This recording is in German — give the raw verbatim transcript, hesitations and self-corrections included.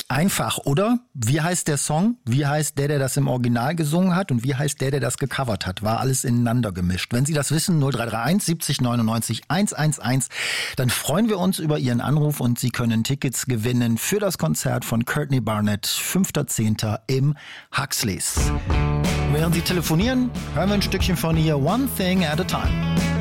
Einfach, oder? Wie heißt der Song? Wie heißt der, der das im Original gesungen hat? Und wie heißt der, der das gecovert hat? War alles ineinander gemischt. Wenn Sie das wissen, null drei drei eins siebzig neunundneunzig hundertelf, dann freuen wir uns über Ihren Anruf und Sie können Tickets gewinnen für das Konzert von Courtney Barnett, fünfter zehnter im Huxleys. Während Sie telefonieren, hören wir ein Stückchen von ihr, One Thing at a Time.